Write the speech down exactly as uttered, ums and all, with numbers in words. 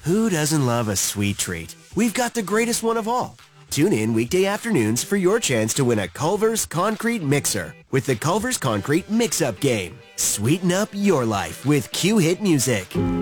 Who doesn't love a sweet treat? We've got the greatest one of all. Tune in weekday afternoons for your chance to win a Culver's Concrete Mixer with the Culver's Concrete Mix-Up Game. Sweeten up your life with Q-Hit music.